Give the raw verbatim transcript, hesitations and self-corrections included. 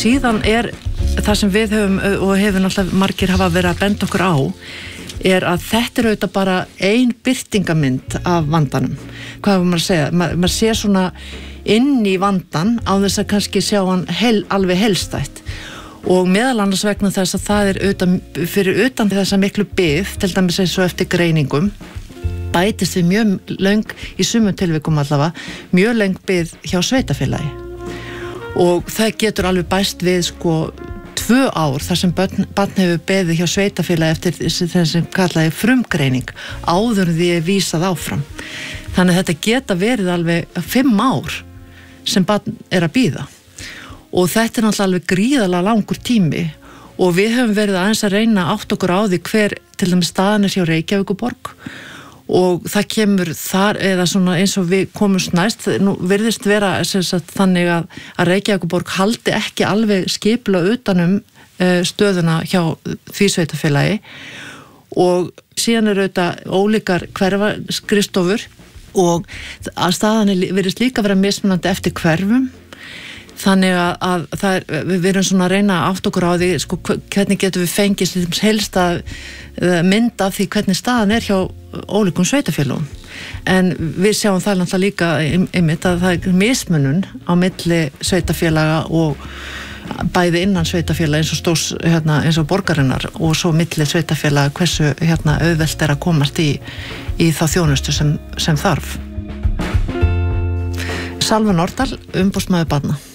síðan er það sem við höfum og hefur náttúrulega margir hafa verið að benda okkur á er að þetta er auðvitað bara ein birtingamynd af vandanum. Hvað er maður að segja? Ma, maður sé svona inn í vandan á þess að kannski sjá hann hel, alveg helstætt og meðal annars vegna þess að það er utan, fyrir utan þessa miklu bið, til dæmis eins og eftir greiningum, bætist við mjög löng, í sumum tilvikum allavega, mjög löng bið hjá sveitafélagi. Og það getur alveg bæst við sko tvö ár þar sem barn, barn hefur beðið hjá sveitafélagi eftir þess sem kallaði frumgreining áður því er vísað áfram. Þannig að þetta geta verið alveg fimm ár sem barn er að bíða. Og þetta er náttúrulega alveg gríðarlega langur tími og við höfum verið aðeins að reyna átt okkur á því hver til dæmis staðan er hjá Reykjavíkurborg og það kemur þar eða svona eins og við komumst næst, nú virðist vera sagt, þannig að, að Reykjavíkurborg haldi ekki alveg skipula utanum uh, stöðuna hjá því sveitafélagi og síðan eru þetta ólíkar hverfaskrifstofur og að staðan virðist líka vera mismunandi eftir hverfum. Þannig að, að það er, við erum svona að reyna átt okkur á því, sko, hvernig getum við fengið helst að mynda af því hvernig staðan er hjá ólíkum sveitafélagum. En við sjáum það náttúrulega líka einmitt að það er mismunun á milli sveitafélaga og bæði innan sveitafélaga eins og stórs, hérna, eins og borgarinnar og svo milli sveitafélaga hversu hérna, auðvelt er að komast í, í þá þjónustu sem, sem þarf. Salva Nordal, umboðsmaður barna.